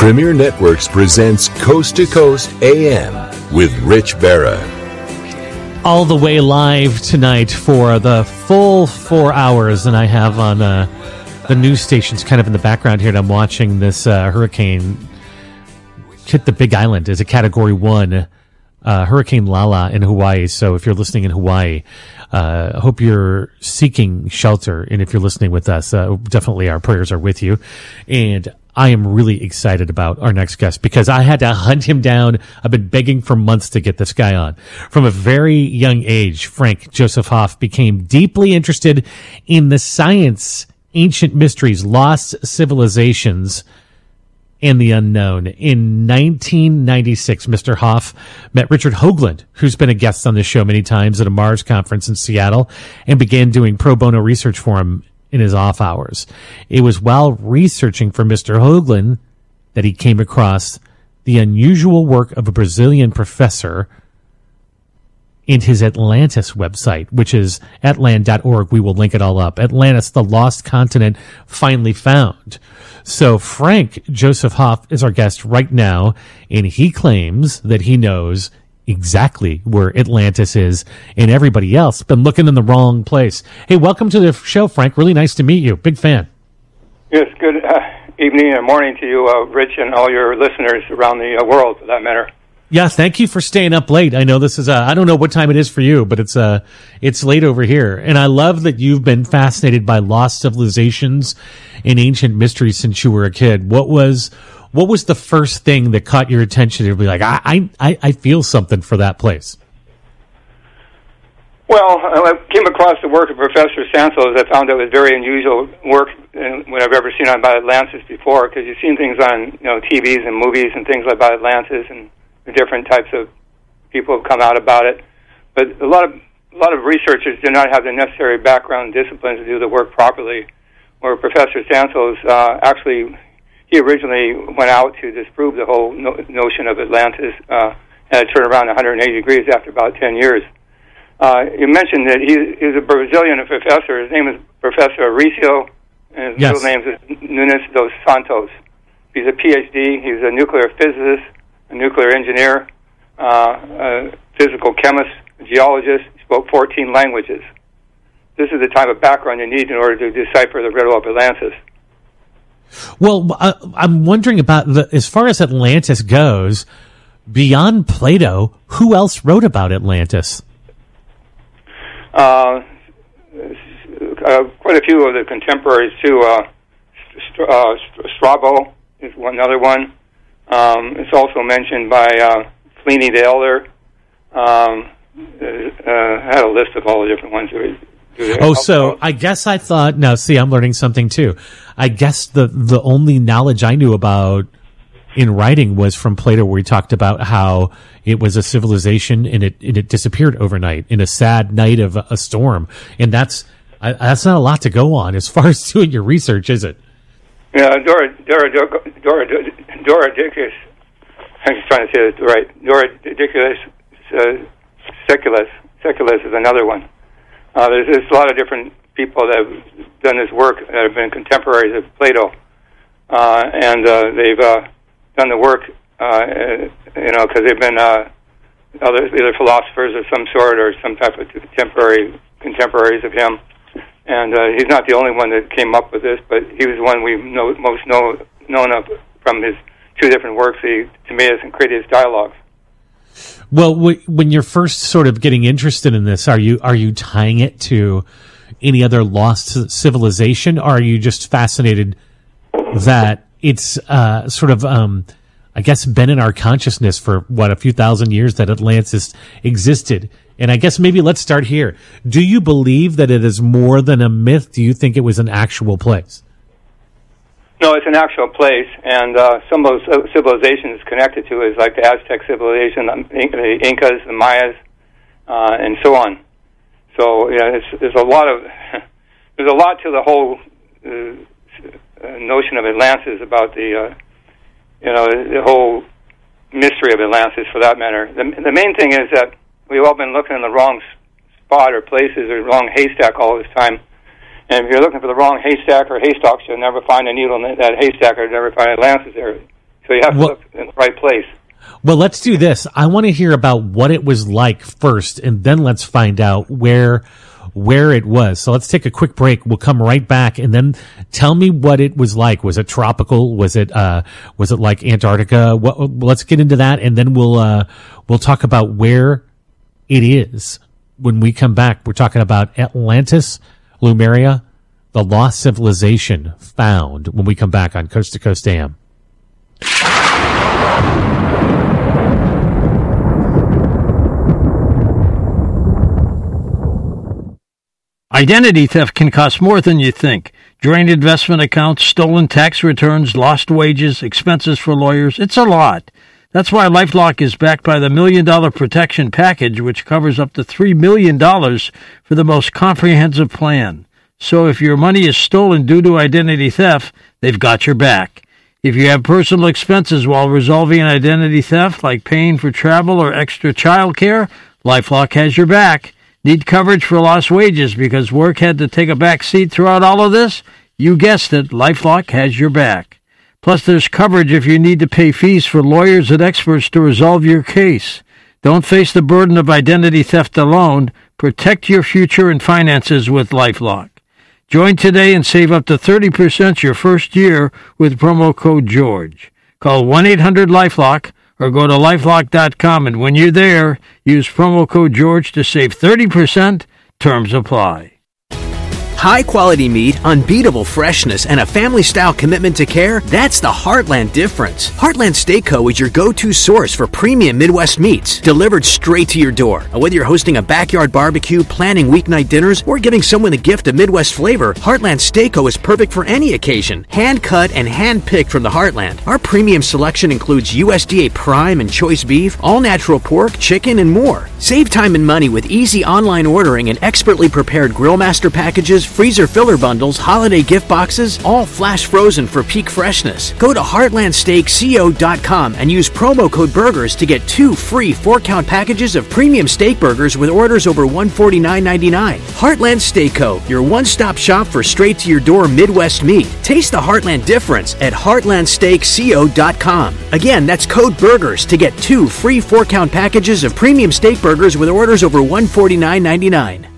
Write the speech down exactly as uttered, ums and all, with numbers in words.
Premier Networks presents Coast to Coast A M with Rich Barra. All the way live tonight for the full four hours, and I have on uh, the news stations kind of in the background here, and I'm watching this uh, hurricane hit the Big Island as a Category one uh, Hurricane Lala in Hawaii. So if you're listening in Hawaii, uh, I hope you're seeking shelter, and if you're listening with us, uh, definitely our prayers are with you. And I am really excited about our next guest because I had to hunt him down. I've been begging for months to get this guy on. From a very young age, Frank Joseph Hoff became deeply interested in the science, ancient mysteries, lost civilizations, and the unknown. In nineteen ninety-six, Mister Hoff met Richard Hoagland, who's been a guest on this show many times at a Mars conference in Seattle, and began doing pro bono research for him in his off hours. It was while researching for Mister Hoagland that he came across the unusual work of a Brazilian professor in his Atlantis website, which is atlan dot org. We will link it all up. Atlantis, the lost continent finally found. So Frank Joseph Hoff is our guest right now, and he claims that he knows exactly where Atlantis is, and everybody else been looking in the wrong place. Hey, welcome to the show, Frank. Really nice to meet you. Big fan. Yes, good uh, evening and morning to you, uh, Rich, and all your listeners around the uh, world, for that matter. Yeah, thank you for staying up late. I know this is, uh, I don't know what time it is for you, but it's uh, it's late over here. And I love that you've been fascinated by lost civilizations and ancient mysteries since you were a kid. What was what was the first thing that caught your attention to be like, I, I, I feel something for that place? Well, I came across the work of Professor Santos. I found it was very unusual work in what I've ever seen on about Atlantis before, because you've seen things on, you know, T Vs and movies and things like about Atlantis, and the different types of people have come out about it. But a lot of a lot of researchers do not have the necessary background discipline to do the work properly. Where Professor Santos uh, actually, he originally went out to disprove the whole no- notion of Atlantis, uh, and it turned around one hundred eighty degrees after about ten years. Uh, you mentioned that he is a Brazilian professor. His name is Professor Auricio, and his Yes. middle name is Nunes dos Santos. He's a P H D. He's a nuclear physicist, a nuclear engineer, uh, a physical chemist, a geologist. He spoke fourteen languages. This is the type of background you need in order to decipher the riddle of Atlantis. Well, uh, I'm wondering about, the, as far as Atlantis goes, beyond Plato, who else wrote about Atlantis? Uh, uh, quite a few of the contemporaries, too. Uh, St- uh, Strabo is one, another one. Um, it's also mentioned by uh, Pliny the Elder. Um, uh, I had a list of all the different ones. Oh, so I guess I thought, now see, I'm learning something too. I guess the, the only knowledge I knew about in writing was from Plato, where he talked about how it was a civilization and it, and it disappeared overnight in a sad night of a, a storm. And that's, I, that's not a lot to go on as far as doing your research, is it? Yeah, Dora, Dora, Dora, Dora, Dora Dicus, I'm just trying to say it right. Dora Dicus uh, Seculus, Seculus is another one. Uh, there's, there's a lot of different people that have done this work that have been contemporaries of Plato, uh, and uh, they've uh, done the work, uh, you know, because they've been uh, other, either philosophers of some sort or some type of contemporary contemporaries of him. And uh, he's not the only one that came up with this, but he was the one we know, most know, known of from his two different works, the Timaeus and Critias dialogues. Well, w- when you're first sort of getting interested in this, are you are you tying it to any other lost civilization, or are you just fascinated that it's uh, sort of, um, I guess, been in our consciousness for, what, a few thousand years that Atlantis existed? And I guess maybe let's start here. Do you believe that it is more than a myth? Do you think it was an actual place? No, it's an actual place, and uh, some of those civilizations connected to it is like the Aztec civilization, the Incas, the Mayas, uh, and so on. So, yeah, it's, there's a lot of there's a lot to the whole uh, notion of Atlantis about the uh, you know the whole mystery of Atlantis, for that matter. The, the main thing is that we've all been looking in the wrong spot or places or wrong haystack all this time. And if you're looking for the wrong haystack or haystacks, you'll never find a needle in that haystack or never find Atlantis there. So So you have to Well- look in the right place. Well, let's do this. I want to hear about what it was like first, and then let's find out where where it was. So let's take a quick break. We'll come right back, and then tell me what it was like. Was it tropical? Was it uh, was it like Antarctica? What, let's get into that, and then we'll uh, we'll talk about where it is when we come back. We're talking about Atlantis, Lemuria, the lost civilization found. When we come back on Coast to Coast A M. Identity theft can cost more than you think. Drained investment accounts, stolen tax returns, lost wages, expenses for lawyers. It's a lot. That's why LifeLock is backed by the Million Dollar Protection Package, which covers up to three million dollars for the most comprehensive plan. So if your money is stolen due to identity theft, they've got your back. If you have personal expenses while resolving an identity theft, like paying for travel or extra child care, LifeLock has your back. Need coverage for lost wages because work had to take a back seat throughout all of this? You guessed it, LifeLock has your back. Plus, there's coverage if you need to pay fees for lawyers and experts to resolve your case. Don't face the burden of identity theft alone. Protect your future and finances with LifeLock. Join today and save up to thirty percent your first year with promo code GEORGE. Call one eight hundred LifeLock or go to lifelock dot com, and when you're there, use promo code George to save thirty percent. Terms apply. High-quality meat, unbeatable freshness, and a family-style commitment to care, that's the Heartland difference. Heartland Steak Co. is your go-to source for premium Midwest meats, delivered straight to your door. And whether you're hosting a backyard barbecue, planning weeknight dinners, or giving someone a gift of Midwest flavor, Heartland Steak Co. is perfect for any occasion. Hand-cut and hand-picked from the Heartland. Our premium selection includes U S D A Prime and Choice Beef, all-natural pork, chicken, and more. Save time and money with easy online ordering and expertly prepared Grill Master packages, freezer filler bundles, holiday gift boxes, all flash frozen for peak freshness. Go to heartland steak co dot com and use promo code BURGERS to get two free four-count packages of premium steak burgers with orders over one hundred forty-nine ninety-nine. Heartland Steak Co., your one-stop shop for straight-to-your-door Midwest meat. Taste the Heartland difference at heartland steak co dot com. Again, that's code BURGERS to get two free four-count packages of premium steak burgers with orders over one hundred forty-nine ninety-nine.